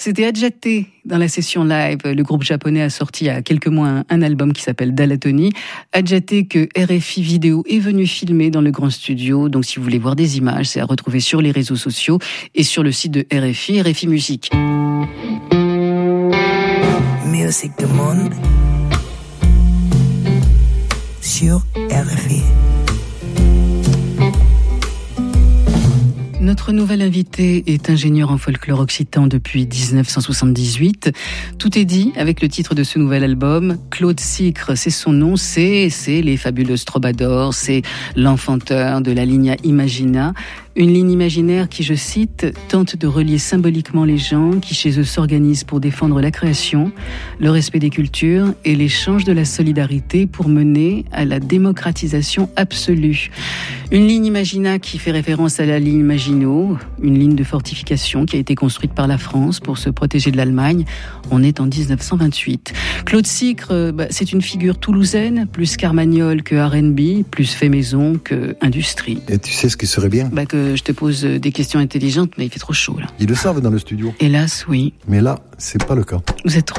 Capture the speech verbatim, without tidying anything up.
C'était Adjaté dans la session live. Le groupe japonais a sorti il y a quelques mois un, un album qui s'appelle Dalatoni. Adjaté que R F I Vidéo est venu filmer dans le grand studio. Donc si vous voulez voir des images, c'est à retrouver sur les réseaux sociaux et sur le site de R F I, R F I Musique. Musique du monde sur R F I. Notre nouvel invité est ingénieur en folklore occitan depuis dix-neuf cent soixante-dix-huit. Tout est dit avec le titre de ce nouvel album. Claude Sicre, c'est son nom, c'est, c'est les fabuleuses Trobadors, c'est l'enfanteur de la Linea Imagina. Une ligne imaginaire qui, je cite, tente de relier symboliquement les gens qui chez eux s'organisent pour défendre la création, le respect des cultures et l'échange de la solidarité pour mener à la démocratisation absolue. Une ligne Imagina qui fait référence à la ligne Maginot, une ligne de fortification qui a été construite par la France pour se protéger de l'Allemagne. On est en dix-neuf cent vingt-huit. Claude Sicre, bah, c'est une figure toulousaine, plus carmagnole que R and B, plus fait maison que industrie. Et tu sais ce qui serait bien ? Bah, que je te pose des questions intelligentes, mais il fait trop chaud là. Ils le savent dans le studio. Hélas, oui. Mais là, c'est pas le cas. Vous êtes trop